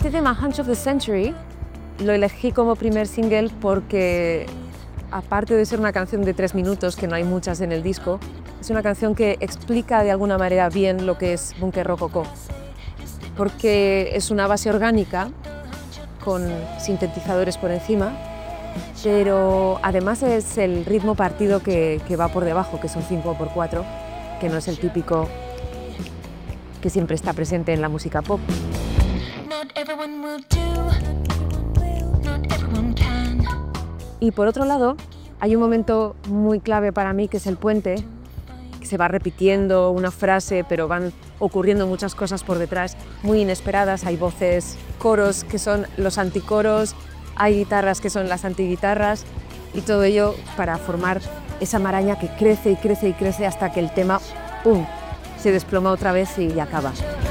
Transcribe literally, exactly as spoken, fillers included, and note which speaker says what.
Speaker 1: Este tema, Hunch of the Century, lo elegí como primer single porque, aparte de ser una canción de tres minutos, que no hay muchas en el disco, es una canción que explica de alguna manera bien lo que es Búnker Rococó, porque es una base orgánica con sintetizadores por encima, pero además es el ritmo partido que, que va por debajo, que son cinco por cuatro, que no es el típico que siempre está presente en la música pop. Y por otro lado, hay un momento muy clave para mí, que es el puente, que se va repitiendo una frase, pero van ocurriendo muchas cosas por detrás, muy inesperadas. Hay voces, coros que son los anticoros, hay guitarras que son las antiguitarras, y todo ello para formar esa maraña que crece y crece y crece hasta que el tema, ¡pum!, se desploma otra vez y acaba.